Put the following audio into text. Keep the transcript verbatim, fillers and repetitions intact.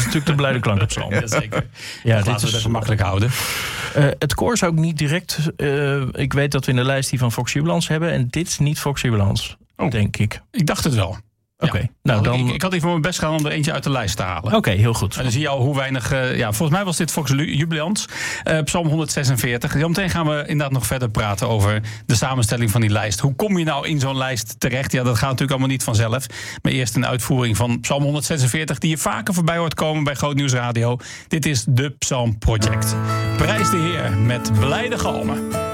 natuurlijk de blijde klankenpsalm. Ja, zeker. Ja, dus dit laten we is het makkelijk houden. Uh, het koor zou ik niet direct... Uh, ik weet dat we in de lijst die van Fox Jubilans hebben. En dit is niet Fox Jubilans, oh, denk ik. Ik dacht het wel. Oké, okay, ja. nou dan... Ik, ik had hier voor mijn best gedaan om er eentje uit de lijst te halen. Oké, okay, heel goed. En dan zie je al hoe weinig... Uh, ja, volgens mij was dit Fox Jubilans. Uh, Psalm honderdzesenveertig. Zometeen gaan we inderdaad nog verder praten over de samenstelling van die lijst. Hoe kom je nou in zo'n lijst terecht? Ja, dat gaat natuurlijk allemaal niet vanzelf. Maar eerst een uitvoering van Psalm honderdzesenveertig... die je vaker voorbij hoort komen bij Groot Nieuws Radio. Dit is de Psalm Project. Prijs de Heer met blijde galmen.